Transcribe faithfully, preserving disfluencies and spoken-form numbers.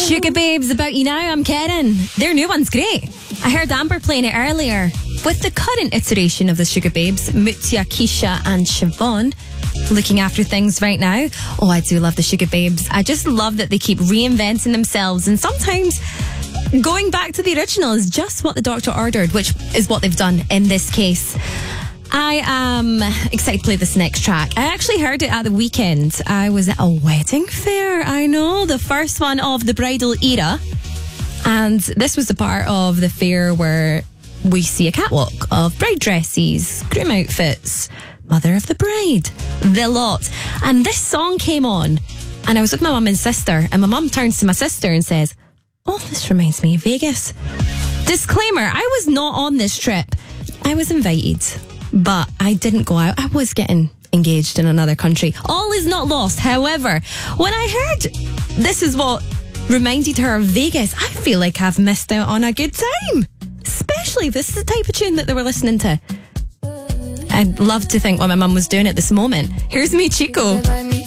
Sugar Babes, About You Now, I'm Karen. Their new one's great. I heard Amber playing it earlier. With the current iteration of the Sugar Babes, Mutia, Keisha and Siobhan, looking after things right now. Oh, I do love the Sugar Babes. I just love that they keep reinventing themselves, and sometimes going back to the original is just what the doctor ordered, which is what they've done in this case. I am excited to play this next track. I actually heard it at the weekend. I was at a wedding fair. I know, the first one of the bridal era. And this was the part of the fair where we see a catwalk of bride dresses, groom outfits, mother of the bride, the lot. And this song came on, and I was with my mum and sister, and my mum turns to my sister and says, "Oh, this reminds me of Vegas." Disclaimer, I was not on this trip. I was invited, but I didn't go out. I was getting engaged in another country. All is not lost. However, when I heard this is what reminded her of Vegas, I feel like I've missed out on a good time. Especially if this is the type of tune that they were listening to. I'd love to think what my mum was doing at this moment. Here's me, Chico.